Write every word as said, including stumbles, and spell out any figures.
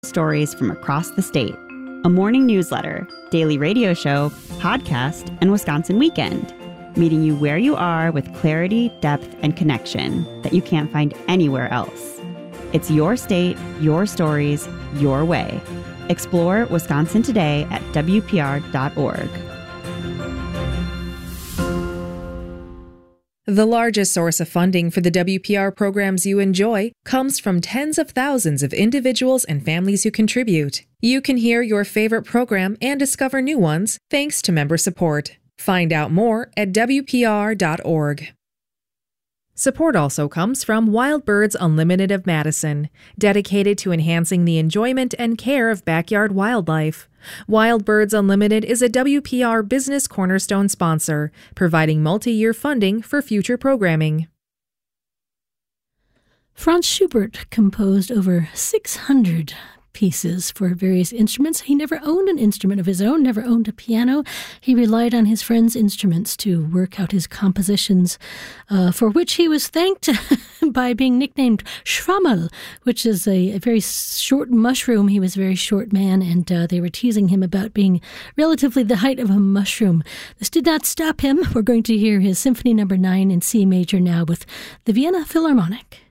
Stories from across the state. A morning newsletter, daily radio show, podcast, and Wisconsin Weekend. Meeting you where you are with clarity, depth, and connection that you can't find anywhere else. It's your state, your stories, your way. Explore Wisconsin today at W P R dot org. The largest source of funding for the W P R programs you enjoy comes from tens of thousands of individuals and families who contribute. You can hear your favorite program and discover new ones thanks to member support. Find out more at W P R dot org. Support also comes from Wild Birds Unlimited of Madison, dedicated to enhancing the enjoyment and care of backyard wildlife. Wild Birds Unlimited is a W P R Business Cornerstone sponsor, providing multi-year funding for future programming. Franz Schubert composed over six hundred pieces for various instruments. He never owned an instrument of his own, never owned a piano. He relied on his friends' instruments to work out his compositions, uh, for which he was thanked by being nicknamed Schwammel, which is a, a very short mushroom. He was a very short man, and uh, they were teasing him about being relatively the height of a mushroom. This did not stop him. We're going to hear his Symphony Number nine in C major now with the Vienna Philharmonic.